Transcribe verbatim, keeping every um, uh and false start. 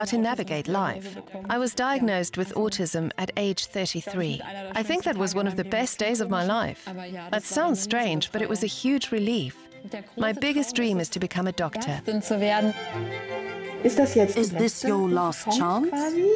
to navigate life. I was diagnosed with autism at age thirty-three. I think that was one of the best days of my life. That sounds strange, but it was a huge relief. My biggest dream is to become a doctor. Is this your last chance?